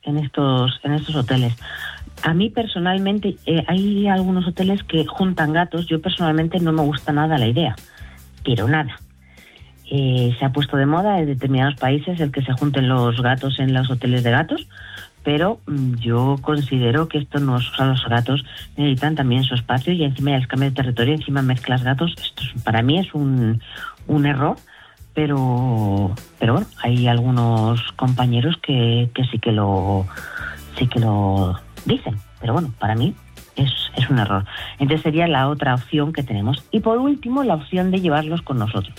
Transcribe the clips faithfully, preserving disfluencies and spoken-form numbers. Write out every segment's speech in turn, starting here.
en estos, en estos hoteles. A mí personalmente, eh, hay algunos hoteles que juntan gatos. Yo personalmente no me gusta nada la idea, pero nada. Eh, se ha puesto de moda en determinados países el que se junten los gatos en los hoteles de gatos, pero mmm, yo considero que esto no es, o sea, los gatos necesitan también su espacio y encima ya les cambia de territorio, encima mezclas gatos. Esto es, para mí es un, un error, pero pero bueno, hay algunos compañeros que, que sí que lo sí que lo dicen, pero bueno, para mí es, es un error. Entonces sería la otra opción que tenemos. Y por último, la opción de llevarlos con nosotros.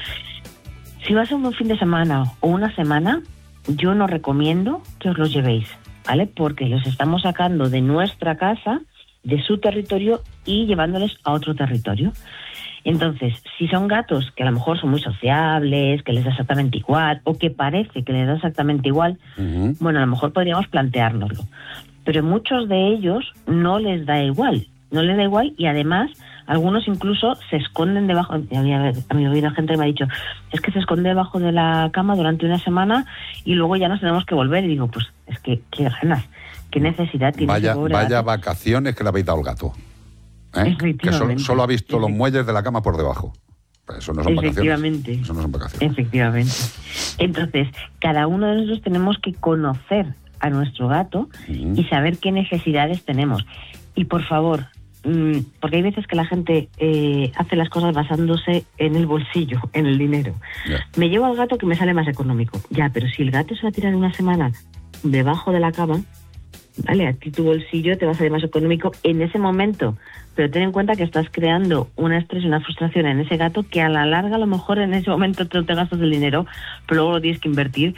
Si vas a un fin de semana o una semana, yo no recomiendo que os los llevéis, ¿vale? Porque los estamos sacando de nuestra casa, de su territorio, y llevándoles a otro territorio. Entonces, si son gatos que a lo mejor son muy sociables, que les da exactamente igual, o que parece que les da exactamente igual, uh-huh. bueno, a lo mejor podríamos planteárnoslo. Pero muchos de ellos no les da igual, no les da igual, y además algunos incluso se esconden debajo. A mí ha habido gente que me ha dicho, es que se esconde debajo de la cama durante una semana y luego ya nos tenemos que volver. Y digo, pues es que qué ganas, qué necesidad tiene. Vaya, ese pobre vaya gato. Vacaciones que le habéis dado al gato, ¿eh? Que solo, solo ha visto los muelles de la cama por debajo. Eso no son Efectivamente. vacaciones. Eso no son vacaciones. Efectivamente. Entonces, cada uno de nosotros tenemos que conocer a nuestro gato uh-huh. y saber qué necesidades tenemos. Y por favor, mmm, porque hay veces que la gente eh, hace las cosas basándose en el bolsillo, en el dinero. Yeah. Me llevo al gato que me sale más económico. Ya, pero si el gato se va a tirar una semana debajo de la cama, vale, a ti tu bolsillo te va a salir más económico en ese momento, pero ten en cuenta que estás creando un estrés y una frustración en ese gato que a la larga a lo mejor en ese momento te, te gastas el dinero, pero luego lo tienes que invertir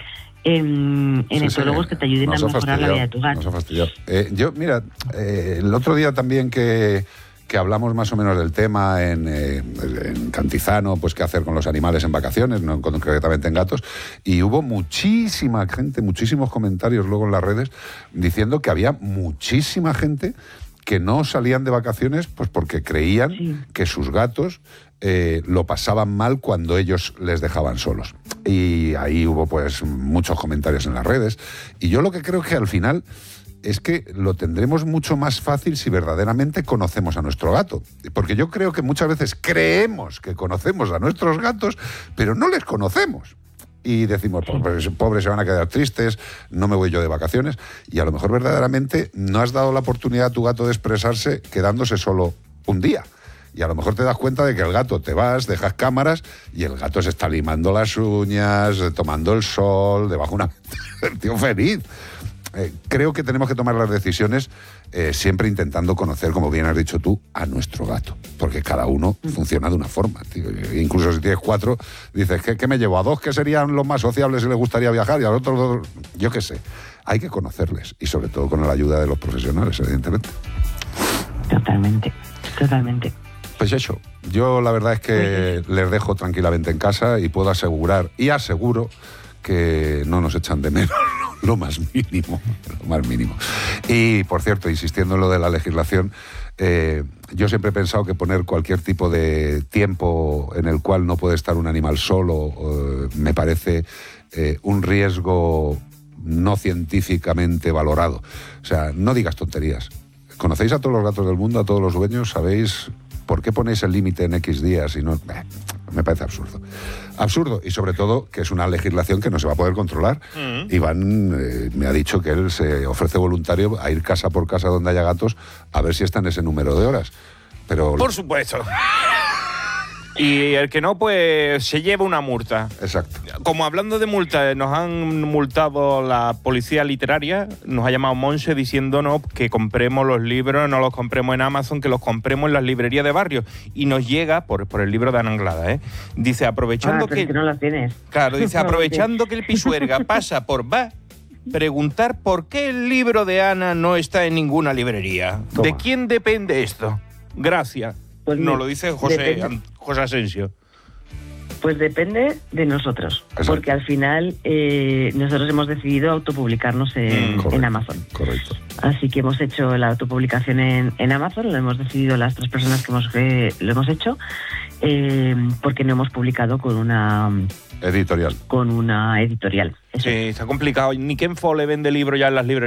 en, en sí, etólogos sí, que te ayuden a mejorar la vida de tu gato. Nos ha fastidiado. Eh, yo, mira, eh, el otro día también que, que hablamos más o menos del tema en, eh, en Cantizano, pues qué hacer con los animales en vacaciones, no concretamente en gatos, y hubo muchísima gente, muchísimos comentarios luego en las redes diciendo que había muchísima gente que no salían de vacaciones pues porque creían sí. que sus gatos eh, lo pasaban mal cuando ellos les dejaban solos. Y ahí hubo pues muchos comentarios en las redes. Y yo lo que creo que al final es que lo tendremos mucho más fácil si verdaderamente conocemos a nuestro gato. Porque yo creo que muchas veces creemos que conocemos a nuestros gatos, pero no les conocemos. Y decimos, pobres, pobres se van a quedar tristes, no me voy yo de vacaciones. Y a lo mejor verdaderamente no has dado la oportunidad a tu gato de expresarse quedándose solo un día. Y a lo mejor te das cuenta de que el gato te vas, dejas cámaras y el gato se está limando las uñas, tomando el sol, debajo de una... el tío feliz. Eh, creo que tenemos que tomar las decisiones eh, siempre intentando conocer, como bien has dicho tú, a nuestro gato. Porque cada uno funciona de una forma, tío. Incluso si tienes cuatro, dices, ¿qué, qué me llevo? ¿A dos que serían los más sociables y les gustaría viajar? Y a los otros dos, yo qué sé. Hay que conocerles. Y sobre todo con la ayuda de los profesionales, evidentemente. Totalmente, totalmente. Pues eso, yo la verdad es que sí. les dejo tranquilamente en casa y puedo asegurar, y aseguro, que no nos echan de menos lo más mínimo, lo más mínimo. Y, por cierto, insistiendo en lo de la legislación, eh, yo siempre he pensado que poner cualquier tipo de tiempo en el cual no puede estar un animal solo eh, me parece eh, un riesgo no científicamente valorado. O sea, no digas tonterías. ¿Conocéis a todos los gatos del mundo, a todos los dueños? ¿Sabéis por qué ponéis el límite en X días? Y no, eh, me parece absurdo. Absurdo, y sobre todo que es una legislación que no se va a poder controlar. Mm. Iván eh, me ha dicho que él se ofrece voluntario a ir casa por casa donde haya gatos a ver si está en ese número de horas. Pero por supuesto. Y el que no, pues se lleva una multa. Exacto. Como hablando de multas, nos han multado la policía literaria, nos ha llamado Monse diciéndonos que compremos los libros, no los compremos en Amazon, que los compremos en las librerías de barrio. Y nos llega, por, por el libro de Ana Anglada, ¿eh? Dice, aprovechando ah, pero que... Es que no las tienes. Claro, dice, aprovechando que el Pisuerga pasa por va, preguntar por qué el libro de Ana no está en ninguna librería. Toma. ¿De quién depende esto? Gracias. Pues no, lo dice José, José Asensio. Pues depende de nosotros, exacto. Porque al final eh, nosotros hemos decidido autopublicarnos en, mm, en Amazon. Correcto. Así que hemos hecho la autopublicación en, en Amazon, lo hemos decidido las tres personas que hemos, eh, lo hemos hecho, eh, porque no hemos publicado con una... Editorial. Con una editorial. Eso. Sí, está complicado. Ni Ken Follett vende libros ya en las librerías.